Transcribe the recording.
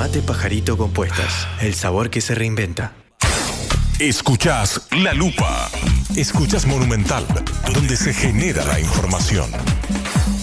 Mate Pajarito Compuestas, el sabor que se reinventa. Escuchás La Lupa. Escuchás Monumental, donde se genera la información.